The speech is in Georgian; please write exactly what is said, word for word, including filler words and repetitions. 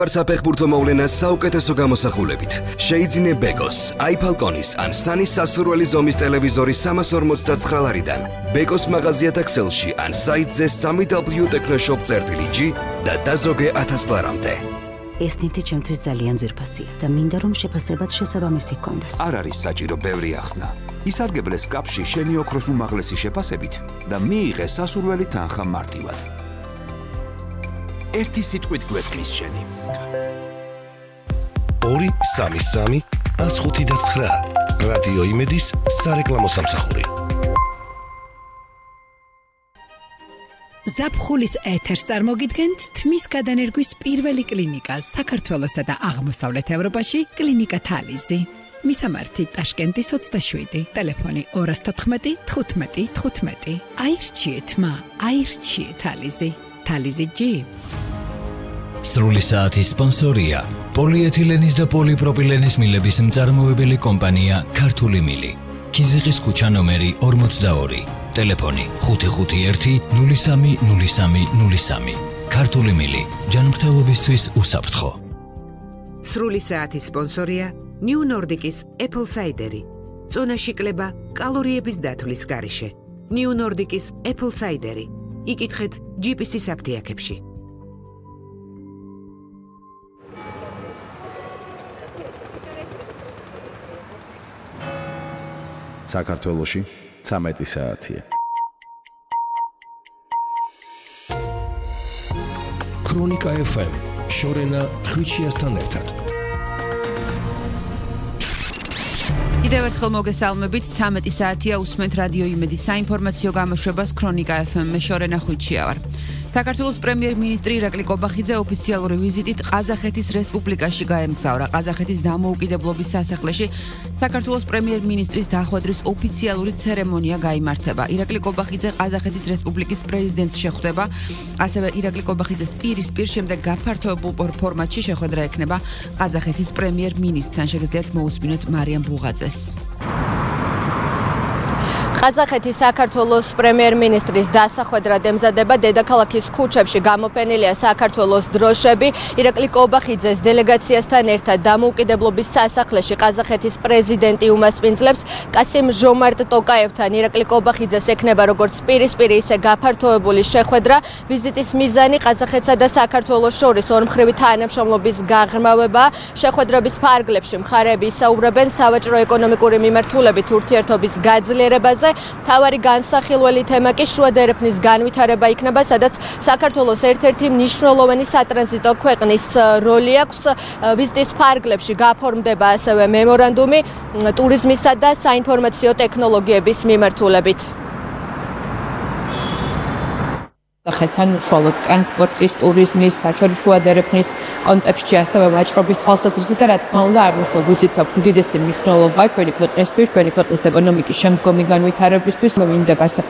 საფეხბურთო მოვლენას საუკეთესო გამოსახულებით შეიძინე ბეკოს, iFalconis ან სანის სასურველი ზომის ტელევიზორი სამას ორმოცდათსხრა ლარიდან. ბეკოს მაღაზიათა ქსელში ან საიტზე სამი დაბლიუ ტექნოშოპ წერტილი ჯი და დაზოგე ათას ლარამდე. ეს ნივთი ჩემთვის ძალიან ძვირფასია და მინდა რომ შეფასებაც შესაბამისი ჰქონდეს. არ არის საჭირო ბევრი ახსნა. ისარგებლეს კაპში შენი ოქროს უმაღლესი შეფასებით და მიიღე სასურველი თანხა მარტივად. ერთი სიტყვით გვესმის შენი. ორი სამი სამი ას ხუთი და ცხრა რადიო იმედის სარეკლამო სამსახური. ზაფხულის ეთერს წარმოგიდგენთ თმის გადანერგვის პირველი კლინიკა საქართველოსა და აღმოსავლეთ ევროპაში კლინიკა თალიზი. მისამართი ტაშკენტის ოცდაშვიდი, ტელეფონი ორას თოთხმეტი თხუთმეტი თხუთმეტი. აირჩიეთ მა, აირჩიეთ თალიზი. თალიზი ჯი. სრული საათის სპონსორია პოლიეთილენის და პოლიპროპილენის მილების მწარმოებელი კომპანია ქართული მილი. ქიზიყის ქუჩა ნომერი ორმოცდაორი. ტელეფონი ხუთი ხუთი ერთი ნული სამი ნული სამი ნული სამი. ქართული მილი ჯანმრთელობისთვის უსაფრთხო. სრული საათის სპონსორია New Nordic-ის Apple Cider-ი. წონაში კლება კალორიების დათვლის გარეშე. New Nordic-ის Apple Cider-ი. იკითხეთ ჯი პი სი-ის აფთიაქებში. საქართველოში ცამეტი საათია. ქრონიკა ეფ ემ შორენა ხვიჩიასთან ერთად. კიდევ ერთხელ მოგესალმებით, ცამეტი საათია, უსმენთ რადიო იმედის საინფორმაციო გამოშვებას ქრონიკა ეფ ემ, მე შორენა ხვიჩია ვარ. საქართველოს პრემიერ-მინისტრი ირაკლი კობახიძე ოფიციალური ვიზიტით ყაზახეთის რესპუბლიკაში გაემგზავრა. ყაზახეთის დამოუკიდებლობის სასახლეში საქართველოს პრემიერ-მინისტრის დახვედრის ოფიციალური ცერემონია გაიმართება. ირაკლი კობახიძე ყაზახეთის რესპუბლიკის პრეზიდენტს შეხვდება. ასევე ირაკლი კობახიძეს პირისპირ შემდეგ გაფართოებულ ფორმატში შეხვედრა ექნება ყაზახეთის პრემიერ-მინისტრთან. შეგიძლიათ მოусმინოთ მარიამ ბუღაძეს. ყაზახეთის საქართველოს პრემიერ-მინისტრის დასახვედრად ემზადება დედაქალაქის ქუჩებში გამოფენილია საქართველოს დროშები. ირაკლი კობახიძეს დელეგაციასთან ერთად დამოუკიდებლობის სასახლეში ყაზახეთის პრეზიდენტი უმასპინძლებს. კასიმ ჟომარტ ტოკაევთან ირაკლი კობახიძეს ექნება როგორც პირისპირი, ისე გაფართოებული შეხვედრა. ვიზიტის მიზანი ყაზახეთსა და საქართველოს შორის ორმხრივი თანამშრომლობის გაღრმავება. შეხვედრების ფარგლებში მხარეები ისაუბრებენ სავაჭრო-ეკონომიკური მიმართულებით ურთიერთობის გაძლიერებაზე. თავარი განსახილველი თემა კი შუა დერეფნის განვითარება იქნება, სადაც საქართველოს ერთ-ერთი მნიშვნელოვანი სატრანზიტო ქვეყნის როლი აქვს. ვიზიტის ფარგლებში გაფორმდება ასევე მემორანდუმი ტურიზმისა და საინფორმაციო ტექნოლოგიების მიმართულებით. ხეთთან უშუალოდ ტრანსპორტის, ტურიზმის, საჩვერის შუა დერეფნის კონტექსტში ასევე ვაჭრობის თვალსაზრისით და რა თქმა უნდა აღმოსავლეთ ვიზიტს აქვს უდიდესი მნიშვნელობა ჩვენი ქვეყნისთვის, ჩვენი ქვეყნის ეკონომიკის შემდგომი განვითარებისთვის. მინდა